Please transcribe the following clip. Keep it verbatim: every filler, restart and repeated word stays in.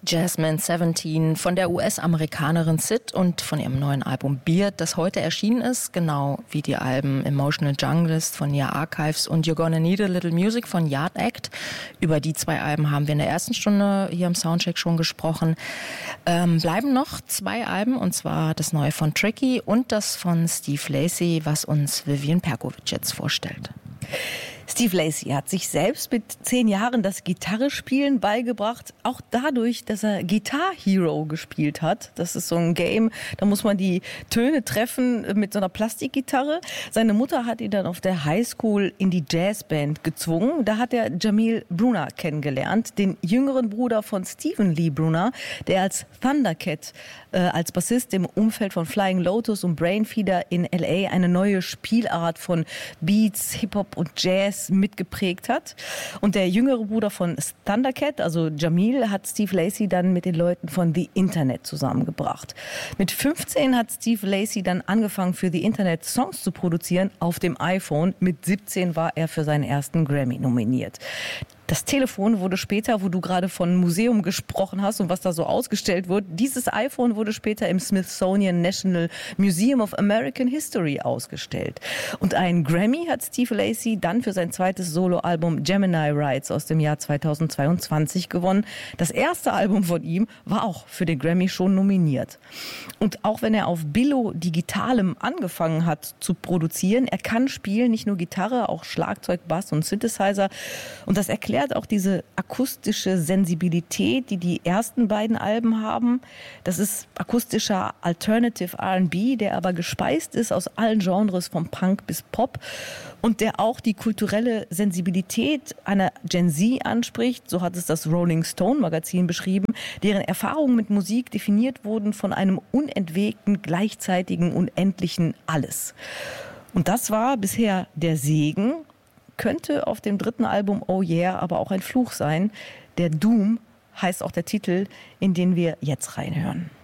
Jasmine siebzehn von der U S-Amerikanerin Syd und von ihrem neuen Album Beard, das heute erschienen ist, genau wie die Alben Emotional Junglist von Nia Archives und You're Gonna Need a Little Music von Yard Act. Über die zwei Alben haben wir in der ersten Stunde hier im Soundcheck schon gesprochen. Ähm, bleiben noch zwei Alben, und zwar das neue von Tricky und das von Steve Lacy, was uns Vivian Perkovic jetzt vorstellt. Steve Lacy hat sich selbst mit zehn Jahren das Gitarrespielen beigebracht, auch dadurch, dass er Guitar Hero gespielt hat. Das ist so ein Game, da muss man die Töne treffen mit so einer Plastikgitarre. Seine Mutter hat ihn dann auf der Highschool in die Jazzband gezwungen. Da hat er Jamil Brunner kennengelernt, den jüngeren Bruder von Stephen Lee Brunner, der als Thundercat, äh, als Bassist im Umfeld von Flying Lotus und Brainfeeder in L A eine neue Spielart von Beats, Hip-Hop und Jazz mitgeprägt hat. Und der jüngere Bruder von Thundercat, also Jamil, hat Steve Lacy dann mit den Leuten von The Internet zusammengebracht. Mit fünfzehn hat Steve Lacy dann angefangen, für The Internet Songs zu produzieren auf dem iPhone. Mit siebzehn war er für seinen ersten Grammy nominiert. Das Telefon wurde später, wo du gerade von Museum gesprochen hast und was da so ausgestellt wird, dieses iPhone wurde später im Smithsonian National Museum of American History ausgestellt. Und einen Grammy hat Steve Lacy dann für sein zweites Soloalbum Gemini Rides aus dem Jahr zweitausendzweiundzwanzig gewonnen. Das erste Album von ihm war auch für den Grammy schon nominiert. Und auch wenn er auf Billo Digitalem angefangen hat zu produzieren, er kann spielen, nicht nur Gitarre, auch Schlagzeug, Bass und Synthesizer. Und das erklärt auch diese akustische Sensibilität, die die ersten beiden Alben haben. Das ist akustischer Alternative R and B, der aber gespeist ist aus allen Genres, vom Punk bis Pop, und der auch die kulturelle Sensibilität einer Gen Z anspricht. So hat es das Rolling Stone Magazin beschrieben, deren Erfahrungen mit Musik definiert wurden von einem unentwegten, gleichzeitigen, unendlichen Alles. Und das war bisher der Segen, könnte auf dem dritten Album Oh Yeah aber auch ein Fluch sein. Der Doom heißt auch der Titel, in den wir jetzt reinhören.